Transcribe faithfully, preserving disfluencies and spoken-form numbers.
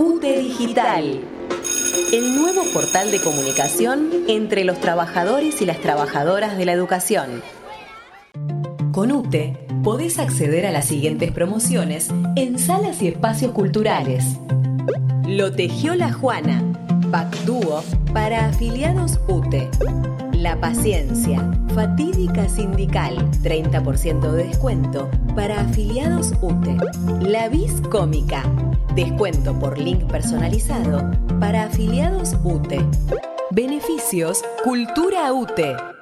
UTE Digital, el nuevo portal de comunicación entre los trabajadores y las trabajadoras de la educación. Con UTE podés acceder a las siguientes promociones en salas y espacios culturales. Lo tejió la Juana, Pack Dúo para afiliados UTE. La Paciencia, fatídica sindical, treinta por ciento de descuento para afiliados UTE. La Bis Cómica, descuento por link personalizado para afiliados UTE. Beneficios Cultura UTE.